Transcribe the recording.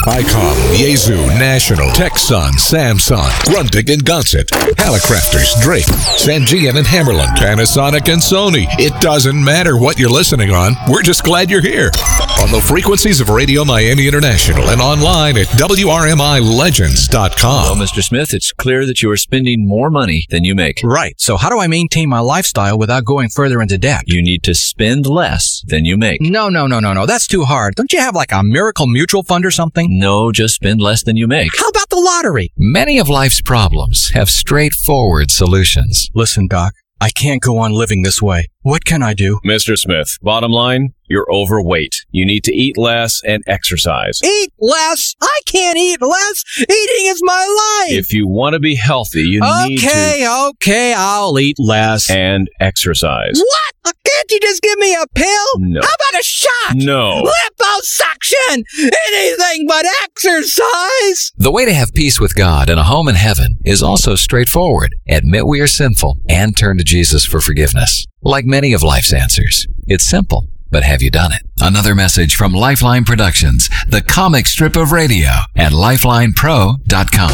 ICOM, Yaesu, National, Texan, Samsung, Grundig and Gonset, Hallicrafters, Drake, Sangean and Hammerland, Panasonic and Sony. It doesn't matter what you're listening on. We're just glad you're here. On the frequencies of Radio Miami International and online at WRMILegends.com. Well, Mr. Smith, it's clear that you are spending more money than you make. Right. So how do I maintain my lifestyle without going further into debt? You need to spend less than you make. No. That's too hard. Don't you have like a miracle mutual fund or something? No, just spend less than you make. How about the lottery? Many of life's problems have straightforward solutions. Listen, Doc, I can't go on living this way. What can I do? Mr. Smith, bottom line, you're overweight. You need to eat less and exercise. Eat less? I can't eat less. Eating is my life. If you want to be healthy, you need to... Okay, I'll eat less. And exercise. What? Can't you just give me a pill? No. How about a shot? No. Liposuction! Anything but exercise! The way to have peace with God and a home in heaven is also straightforward. Admit we are sinful and turn to Jesus for forgiveness. Like many of life's answers, it's simple, but have you done it? Another message from Lifeline Productions, the comic strip of radio at lifelinepro.com.